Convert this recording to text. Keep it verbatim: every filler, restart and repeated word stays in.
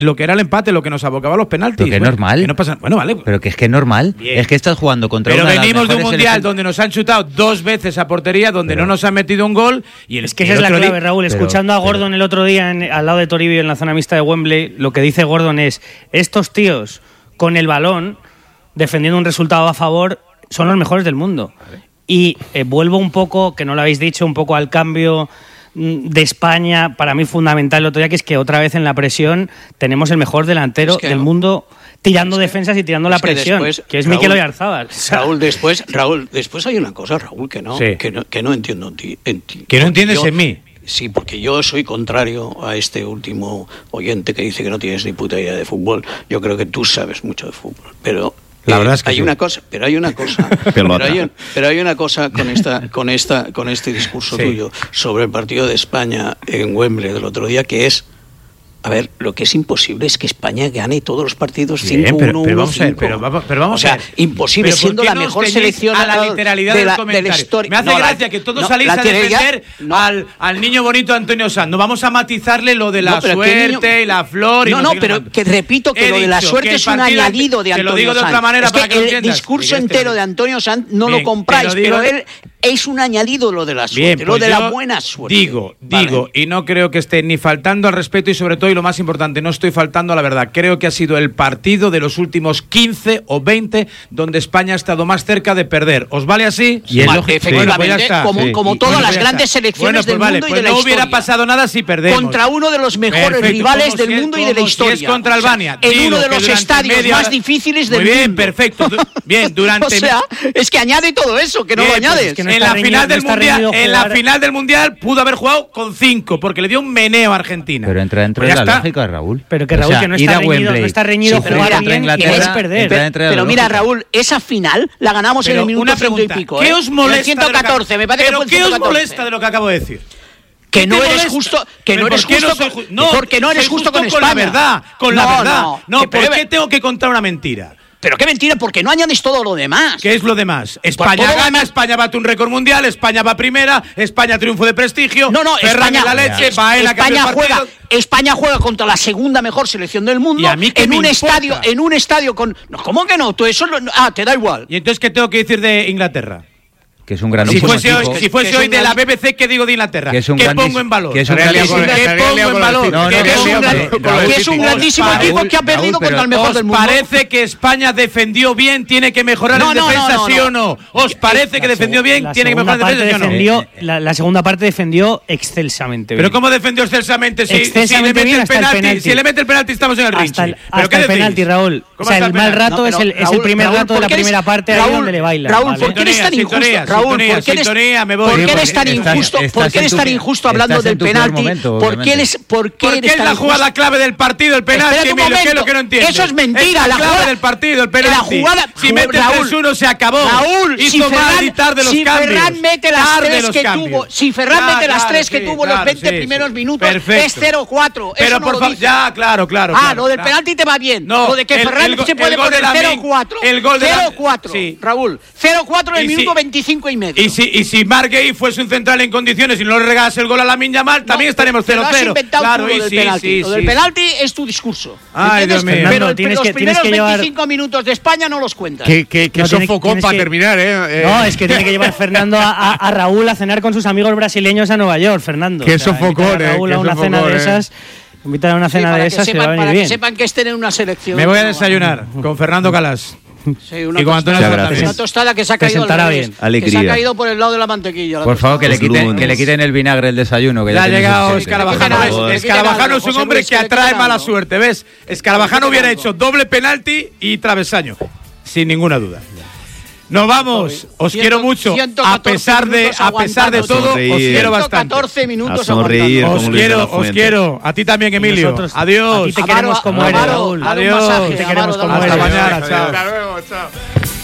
lo que era el empate, lo que nos abocaba a los penaltis. Pero que es bueno, normal. Que no pasa, bueno, vale. Pero que es que es normal. Bien. Es que estás jugando contra Pero una de las venimos de un mejores mundial selecciones. donde nos han chutado dos veces a portería, donde Pero- no nos han metido un gol. Y el, Es que y esa el es la otro clave, día- Raúl. pero- Escuchando a pero- Gordon el otro día en- al lado de Toribio en la zona mixta de Wembley, lo que dice Gordon es: estos tíos con el balón, defendiendo un resultado a favor, son los mejores del mundo. Y eh, vuelvo un poco, que no lo habéis dicho, un poco al cambio mm, de España, para mí fundamental el otro día, que es que otra vez en la presión tenemos el mejor delantero Es que del no. mundo tirando Es que- defensas y tirando la es que presión, después, que es Raúl- Mikel Oyarzabal. O sea, Raúl, después, Raúl, después hay una cosa, Raúl, que no, Sí. que no, que no entiendo en ti. en ti. Que no Porque entiendes yo- en mí. Sí, porque yo soy contrario a este último oyente que dice que no tienes ni puta idea de fútbol. Yo creo que tú sabes mucho de fútbol, pero La eh, verdad es que hay sí. una cosa, pero hay una cosa, pero hay, un- pero hay una cosa con esta, con esta, con este discurso Sí. tuyo sobre el partido de España en Wembley del otro día, que es, a ver, lo que es imposible es que España gane todos los partidos Bien, cinco uno, pero- pero uno vamos a ver, cinco. pero vamos- pero vamos o sea, a ver. imposible, Pero ¿por siendo qué la no os mejor ceñís selección a la literalidad de del la, de la comentario? historia. Me hace No, la- gracia que todos no, salís la a literalidad- defender no. al, al niño bonito de Antonio Sanz. No vamos a matizarle lo de la No, pero ¿qué suerte niño? y la flor. Y No, no, no, sé qué pero cuánto. que repito que He lo de la dicho suerte que es el un partido- añadido de te Antonio lo digo de Sanz. otra manera Es para que lo el entiendas. discurso Miguel, te entero lo- de Antonio Sanz no Bien, lo compráis, te lo digo- pero él es un añadido lo de la suerte, Bien, lo pues de la yo buena suerte. Digo, Vale. digo, y no creo que esté ni faltando al respeto y sobre todo, y lo más importante, no estoy faltando a la verdad. Creo que ha sido el partido de los últimos quince o veinte donde España ha estado más cerca de perder. ¿Os vale así? Y es Ma- lógico- efectivamente, Bueno, pues ya está. como, Sí. como Y- todas Bueno, las pues ya grandes está. selecciones Bueno, pues del vale, mundo y pues de la no hubiera historia. pasado nada si perdemos. Contra uno de los mejores Perfecto, rivales como del si es- mundo y de la como si historia. es contra Albania. O sea, en Digo uno de que los durante estadios media más hora- difíciles del Muy bien, mundo. perfecto. Du- Bien, durante... O sea, es que añade todo eso, que no Bien, lo añades. pues es que no en está la reñido- final no del está mundial, reñido en la jugar- final del mundial pudo haber jugado con cinco porque le dio un meneo a Argentina. Pero entra dentro Pues de ya la está. lógica, Raúl. Pero que O Raúl, sea, que no ir está a reñido, Wembley, no está reñido sí, pero jugar mira, bien, contra que Inglaterra, es perder. entra dentro de la Pero mira, lógica. Raúl, esa final la ganamos Pero en el minuto una ciento pregunta, y pico. ¿qué ¿eh? os En molesta? el ciento de lo que- catorce, me parece ¿Pero que fue el qué os ciento catorce. molesta de lo que acabo de decir? Que ¿Qué no te eres molesta? justo, que no ¿Pero eres por qué justo, no soy con- ju- no, porque no eres soy justo con con España. la verdad, con la No, verdad. no, No, que- ¿por pero- qué tengo que contar una mentira? Pero qué mentira, porque no añades todo lo demás. ¿Qué es lo demás? España todo lo gana, demás- España bate un récord mundial, España va primera, España triunfo de prestigio. No, no, Ferran España, en la leche, es- Baena que hace España el juega, partido. España juega contra la segunda mejor selección del mundo ¿Y a mí qué en me un importa? estadio, en un estadio con no, ¿cómo que no? Tú eso lo- ah, te da igual. ¿Y entonces qué tengo que decir de Inglaterra? Que es un Si grandísimo fuese hoy, equipo. si fuese que es hoy un de la gran- B B C, ¿qué digo de Inglaterra? Que es un ¿Qué grandísimo- pongo en valor? que es un ¿Qué grandísimo- pongo que en valor? No, no, ¿Qué que Que es pongo un, en gran- valor? que es un Raúl, grandísimo Raúl, equipo que ha perdido Raúl, pero contra el mejor ¿Os del mundo. parece que España defendió bien? ¿Tiene que mejorar No, en no, defensa, no, no, sí no. o no? ¿Os parece que La defendió segu- bien? la ¿Tiene que segunda mejorar en defensa, sí o parte no? defendió- la, la segunda parte defendió excelsamente bien. Pero ¿cómo defendió excelsamente si, si le Excelsamente mete bien el hasta el penalti? penalti. Si le mete el penalti estamos en el hasta Rinchi. el, ¿Pero hasta qué el decís? penalti, Raúl. O ¿Cómo sea, hasta el mal penalti? rato No, es, pero, el, es el Raúl, primer Raúl, rato de la ¿por qué eres- primera parte ahí Raúl, donde le baila. Raúl, ¿vale? ¿por qué eres tan Sintonía, injusto? Raúl, sintonía, ¿por qué eres, sintonía, me voy. ¿por qué Sí, eres tan porque estás- injusto? estás ¿Por qué en eres tu- tan injusto hablando estás en del tu peor penalti? momento, ¿Por qué obviamente. eres, por qué Porque eres es tan la jugada injusto? clave del partido, el penalti, Espérate un Emilio, ¿qué es lo momento. que no entiendes? Eso es mentira, Es la, la clave jugada- del partido, el penalti. la jugada- si mete el Raúl, tres uno se acabó. Raúl, Hizo si mal Ferran, y tarde los si cambios. Ferran mete las Tarde tres los que cambios. tuvo, si Ferran Ya, mete las claro, tres que sí, tuvo claro, los veinte sí, primeros sí. minutos, Perfecto. es cero cuatro. Pero Eso no por lo favor, dice. ya, claro, claro. Ah, claro, lo del claro. penalti te va bien. No, lo de que el- Ferran el go- se puede el gol de poner Lamine, cero cuatro. el gol de cero Lamine, cuatro, sí. Raúl. cero cuatro en el Y si- minuto veinticinco y medio. Y si, y si Marc Guehi fuese un central en condiciones y no le regalas el gol a Lamine Yamal, también No, estaremos te lo cero has cero. inventado Claro, tú, lo y del sí, penalti. sí, Lo del sí. penalti es tu discurso. Ay, ¿entiendes? Dios mío. Pero Fernando, el- tienes los que- tienes primeros que llevar- veinticinco minutos de España no los cuentas. Qué, qué, qué No, tiene- sofocón tienes para que- terminar, ¿eh? No, Eh, es que tiene que llevar Fernando a, a- a Raúl a cenar con sus amigos brasileños a Nueva York, Fernando. Qué O sea, sofocón, invitar a eh, Raúl qué a una cena sofocón, de eh. esas. Invitar a una Sí, cena para de que esas y le va a sepan, venir para bien. que sepan que estén en una selección. Me voy a No, desayunar con Fernando Calas. Sí, una Y con Antonio tostada, Gracias. una tostada que se ha Te caído al sentará revés, bien. que se ha Alegría. caído por el lado de la mantequilla. la Por favor, que le, tostada. Los quiten, lunes. que le quiten el vinagre del desayuno. Que Ya ha tiene llegado suficiente. Escarabajano. Que ¿ves? quiten algo, Escarabajano que es un quiten hombre algo, que José Luis, atrae que quiten mala algo. suerte, ¿ves? Escarabajano Que hubiera quiten hecho algo. doble penalti y travesaño, sin ninguna duda. Nos vamos, os Ciento- quiero mucho. ciento A catorce pesar de, minutos a pesar de aguantando. todo, os Sonreír. quiero ciento bastante. catorce minutos A sonreír, aguantando. Os como Luis de quiero, la os Fuente. quiero. A ti también, Emilio. nosotros- Adiós. a ti te queremos Amaro, como eres, Amaro, Raúl. dale un Adiós. masaje, Te Amaro, queremos dale un como Hasta eres. masaje. mañana, chao. Hasta luego, chao.